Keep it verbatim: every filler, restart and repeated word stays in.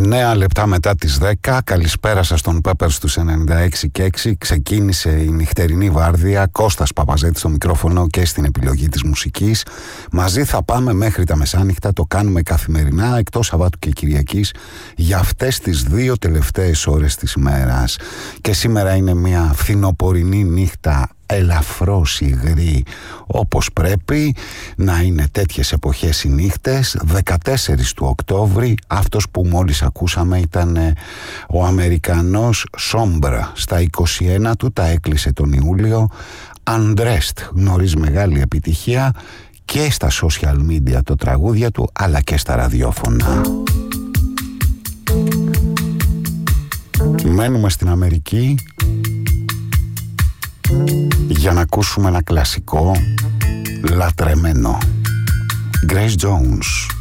Νέα λεπτά μετά τις δέκα. Καλησπέρα σας στον Peppers στους ενενήντα έξι και έξι. Ξεκίνησε η νυχτερινή βάρδια. Κώστας Παπαζέτης στο μικρόφωνο και στην επιλογή της μουσικής. Μαζί θα πάμε μέχρι τα μεσάνυχτα. Το κάνουμε καθημερινά εκτός Σαββάτου και Κυριακής για αυτές τις δύο τελευταίες ώρες της ημέρας. Και σήμερα είναι μια φθινοπορεινή νύχτα, ελαφρώς υγρή, όπως πρέπει να είναι τέτοιες εποχές οι νύχτες. Δεκατέσσερις του Οκτώβρη. Αυτός που μόλις ακούσαμε ήταν ο Αμερικανός Σόμπρα. Στα είκοσι ένα του, τα έκλεισε τον Ιούλιο. Undressed, γνωρίζει μεγάλη επιτυχία και στα social media το τραγούδια του, αλλά και στα ραδιόφωνα. Μένουμε στην Αμερική για να ακούσουμε ένα κλασικό λατρεμένο. Grace Jones.